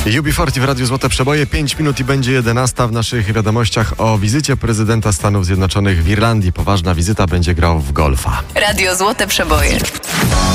UB40 w Radiu Złote Przeboje. 5 minut i będzie 11 w naszych wiadomościach o wizycie prezydenta Stanów Zjednoczonych w Irlandii. Poważna wizyta, będzie grał w golfa. Radio Złote Przeboje.